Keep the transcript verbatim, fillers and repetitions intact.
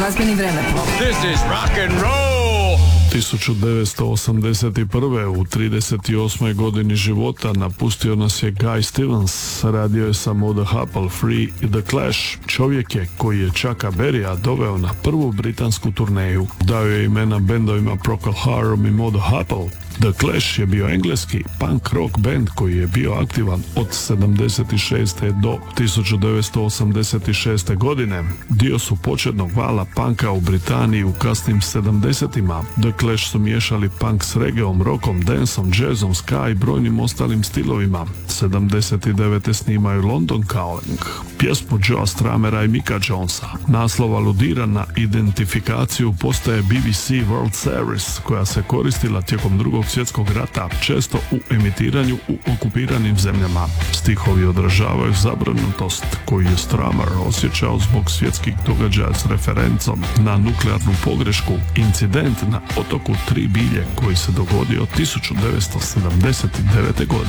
glazbeni vremeplov. This is rock and roll! tisuću devetsto osamdeset prve. u trideset osmoj godini života napustio nas je Guy Stevens, radio je sa Maud Happle, Free i The Clash. Čovjek je koji je Chucka Berrya doveo na prvu britansku turneju. Dao je imena bendovima Procol Harum i Maud Happle. The Clash je bio engleski punk rock band koji je bio aktivan od sedamdeset šeste. do tisuću devetsto osamdeset šeste. godine. Dio su početnog vala punka u Britaniji u kasnim sedamdesetima. The Clash su miješali punk s reggaeom, rockom, danceom, jazzom, ska i brojnim ostalim stilovima. sedamdeset devete. snimaju London Calling, pjesmu Joe Stramera i Micka Jonesa. Naslov aludira na identifikaciju postaje B B C World Series koja se koristila tijekom drugog svjetskog rata, često u emitiranju u okupiranim zemljama. Stihovi odražavaju zabrinutost koju je Stramer osjećao zbog svjetskih događaja s referencom na nuklearnu pogrešku, incident na otoku Tri bilje koji se dogodio tisuću devetsto sedamdeset devete. godine.